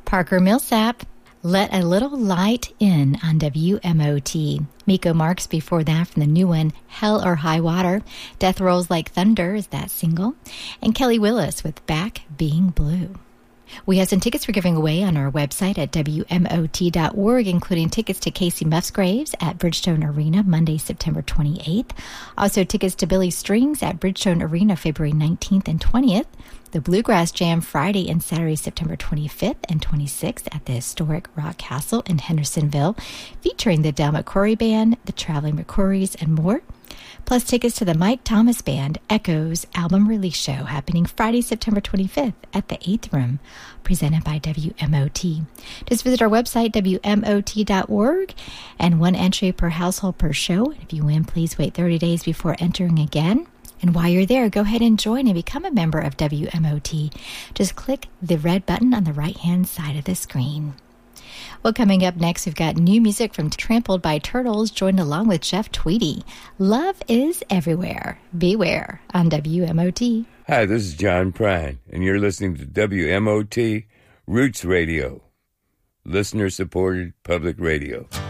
Parker Millsap, Let a Little Light In on WMOT. Miko Marks before that from the new one, Hell or High Water. Death Rolls Like Thunder is that single. And Kelly Willis with Back Being Blue. We have some tickets we're giving away on our website at WMOT.org, including tickets to Casey Musgraves at Bridgestone Arena Monday, September 28th. Also tickets to Billy Strings at Bridgestone Arena February 19th and 20th. The Bluegrass Jam Friday and Saturday, September 25th and 26th at the historic Rock Castle in Hendersonville, featuring the Del McCrory Band, the Traveling McCrories, and more. Plus tickets to the Mike Thomas Band Echoes album release show happening Friday, September 25th at the 8th Room, presented by WMOT. Just visit our website, WMOT.org, and one entry per household per show. If you win, please wait 30 days before entering again. And while you're there, go ahead and join and become a member of WMOT. Just click the red button on the right-hand side of the screen. Well, coming up next, we've got new music from Trampled by Turtles, joined along with Jeff Tweedy. Love is everywhere. Beware on WMOT. Hi, this is John Prine, and you're listening to WMOT Roots Radio, listener-supported public radio.